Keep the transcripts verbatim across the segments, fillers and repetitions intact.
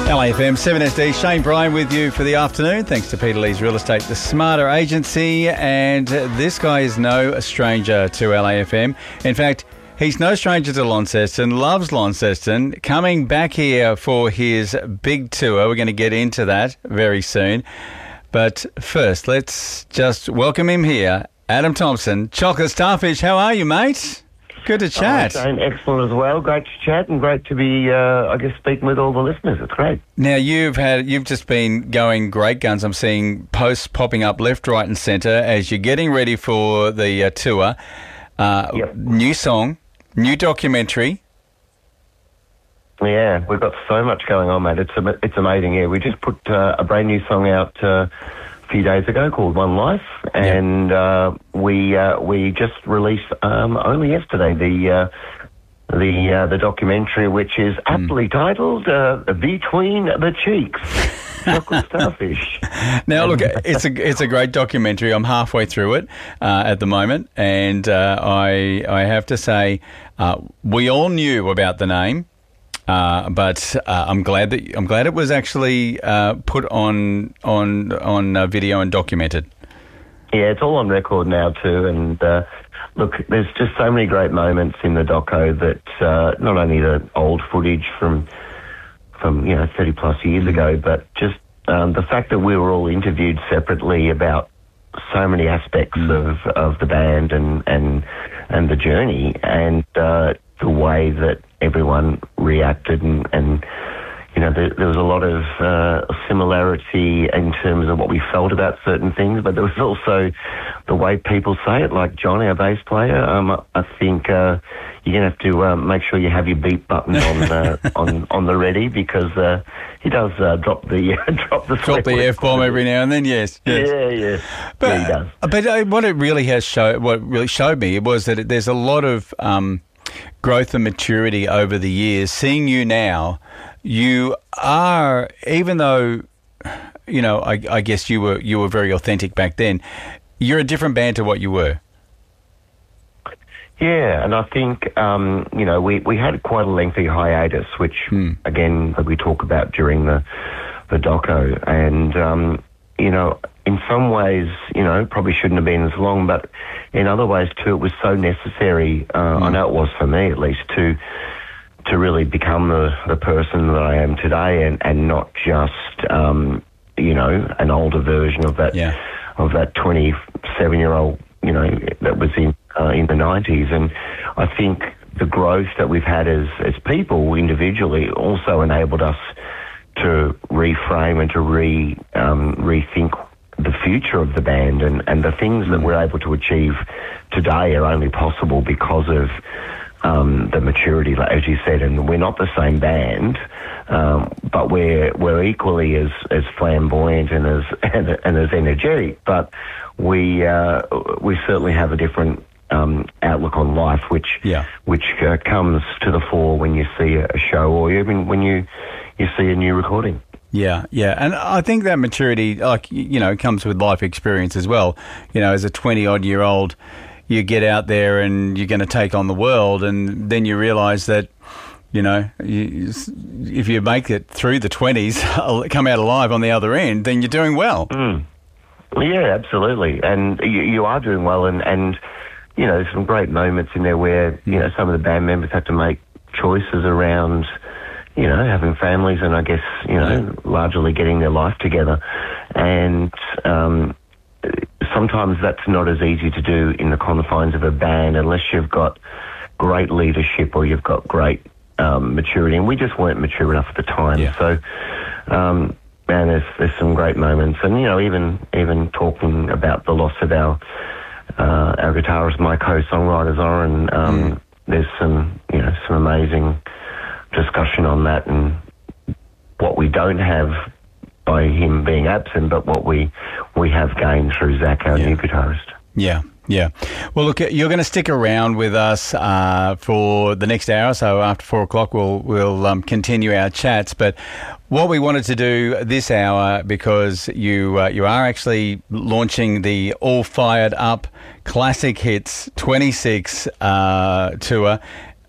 L A F M seven S D, Shane Bryan with you for the afternoon. Thanks to Peter Lee's Real Estate, the Smarter Agency. And this guy is no stranger to L A F M. In fact, he's no stranger to Launceston, loves Launceston, coming back here for his big tour. We're going to get into that very soon. But first, let's just welcome him here. Adam Thompson, Chocolate Starfish, how are you, mate? Good to chat. Oh, Shane, excellent as well. Great to chat and great to be, uh, I guess, speaking with all the listeners. It's great. Now, you've had, you've just been going great guns. I'm seeing posts popping up left, right and centre as you're getting ready for the uh, tour. Uh, yep. New song, new documentary. Yeah, we've got so much going on, mate. It's it's amazing. Yeah, we just put uh, a brand new song out uh, a few days ago called One Life, and yep. uh, we uh, we just released um, only yesterday the uh, the uh, the documentary, which is aptly mm. titled uh, "Between the Cheeks." Chocolate Starfish. Now, look, it's a it's a great documentary. I'm halfway through it uh, at the moment, and uh, I I have to say, uh, we all knew about the name. Uh, but uh, I'm glad that I'm glad it was actually uh, put on on on uh, video and documented. Yeah, it's all on record now too. And uh, look, there's just so many great moments in the doco that uh, not only the old footage from from you know thirty plus years mm. ago, but just um, the fact that we were all interviewed separately about so many aspects mm. of, of the band and and and the journey and uh, the way that everyone reacted and, and you know, there, there was a lot of uh, similarity in terms of what we felt about certain things, but there was also the way people say it, like John, our bass player. Um, I think uh, you're going to have to uh, make sure you have your beep button on uh, on on the ready because uh, he does uh, drop the drop the drop the F bomb every now and then. Yes, yes. yeah, yeah, but, yeah, he does. But uh, what it really has showed, what really showed me, was that it, there's a lot of um, growth and maturity over the years. Seeing you now, you are, even though, you know, I, I guess you were you were very authentic back then, you're a different band to what you were. Yeah, and I think, um, you know, we, we had quite a lengthy hiatus, which, hmm. again, we talk about during the, the doco. And, um, you know, in some ways, you know, probably shouldn't have been as long, but in other ways, too, it was so necessary, uh, hmm. I know it was for me at least, to to really become the, the person that I am today and, and not just, um, you know, an older version of that yeah. of that twenty-seven-year-old, you know, that was in uh, in the nineties. And I think the growth that we've had as, as people individually also enabled us to reframe and to re um, rethink the future of the band, and, and the things that we're able to achieve today are only possible because of um, the maturity, like, as you said. And we're not the same band, um, but we're we're equally as, as flamboyant and as and, and as energetic. But we uh, we certainly have a different um, outlook on life, which yeah. which uh, comes to the fore when you see a show or even when you you see a new recording. Yeah, yeah. And I think that maturity, like, you know, comes with life experience as well. You know, as a twenty-odd-year-old, you get out there and you're going to take on the world, and then you realise that, you know, you, if you make it through the twenties, come out alive on the other end, then you're doing well. Mm. Yeah, absolutely. And you, you are doing well, and, and, you know, there's some great moments in there where, you know, some of the band members have to make choices around, you know, having families and I guess, you know, largely getting their life together. And um, sometimes that's not as easy to do in the confines of a band unless you've got great leadership or you've got great um, maturity. And we just weren't mature enough at the time. Yeah. So, um, man, there's, there's some great moments. And, you know, even even talking about the loss of our, uh, our guitarist, my co-songwriter, Zoran, um, mm. there's some, you know, some amazing discussion on that and what we don't have by him being absent, but what we we have gained through Zach, our yeah. new guitarist. Yeah, yeah. Well, look, you're going to stick around with us uh, for the next hour, so after four o'clock we'll we'll um, continue our chats. But what we wanted to do this hour, because you uh, you are actually launching the All Fired Up Classic Hits twenty-six uh, tour.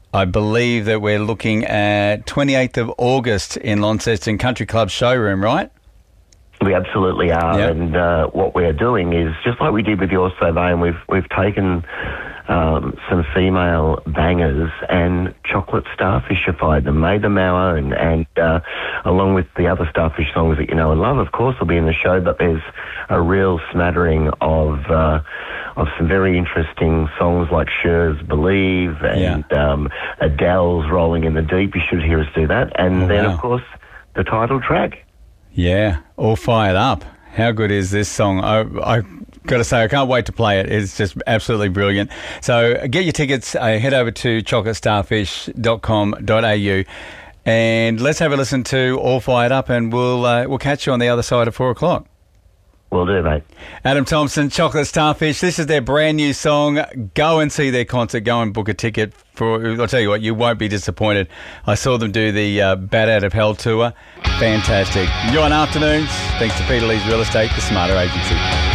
I believe that we're looking at twenty-eighth of August in Launceston Country Club showroom, right? We absolutely are, Yep. and uh, what we're doing is just like we did with Your Surveying. We've we've taken um, some female bangers and chocolate starfishified them, made them our own, and uh, along with the other starfish songs that you know and love, of course, will be in the show. But there's a real smattering of uh, of some very interesting songs like Cher's Believe and Yeah. um, Adele's Rolling in the Deep. You should hear us do that, and Oh, then wow. of course the title track. Yeah, all fired up. How good is this song? I, I got to say, I can't wait to play it. It's just absolutely brilliant. So get your tickets. Uh, head over to chocolate starfish dot com dot a u and let's have a listen to All Fired Up, and we'll uh, we'll catch you on the other side of four o'clock. Will do, mate. Adam Thompson, Chocolate Starfish. This is their brand new song. Go and see their concert. Go and book a ticket. For I'll tell you what, you won't be disappointed. I saw them do the uh, Bat Out of Hell tour. Fantastic. You're on Afternoons. Thanks to Peter Lee's Real Estate, the Smarter Agency.